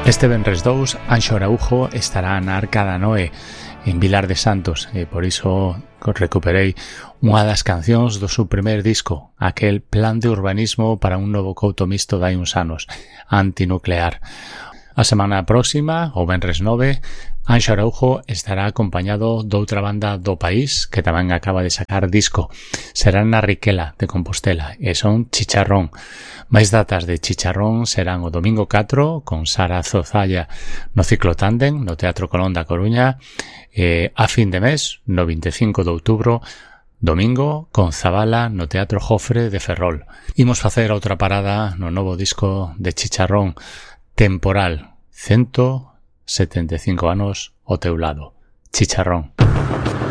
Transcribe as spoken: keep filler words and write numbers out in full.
Este venres dous, Anxo Araújo estará na Arca da Noé, en Vilar de Santos, e por iso recuperei unha das cancións do seu primer disco, aquel Plan de Urbanismo para un novo couto mixto de hai uns anos, Antinuclear. A semana próxima, o venres nove, Anxo Araújo estará acompañado doutra banda do país que tamén acaba de sacar disco. Serán na Riquela de Compostela e son Chicharrón. Máis datas de Chicharrón serán o domingo catro con Sara Zozalla no Ciclo Tándem no Teatro Colón da Coruña e a fin de mes, no vinte e cinco de outubro, domingo con Zabala no Teatro Jofre de Ferrol. Imos facer outra parada no novo disco de Chicharrón, Temporal, ciento setenta e cinco anos ao teu lado. Chicharrón.